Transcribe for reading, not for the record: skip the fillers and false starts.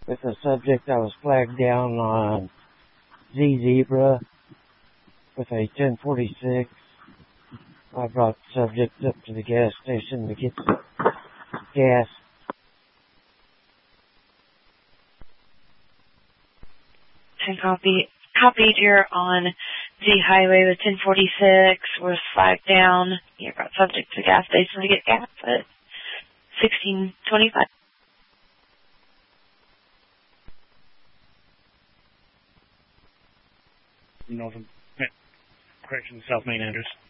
with a subject that was flagged down on Z Zebra with a 1046. I brought the subject up to the gas station to get some gas. Copied, you're on Z Highway with 1046, was flagged down. You brought subject to the gas station to get gas at 1625. Northern Correction, South Main address.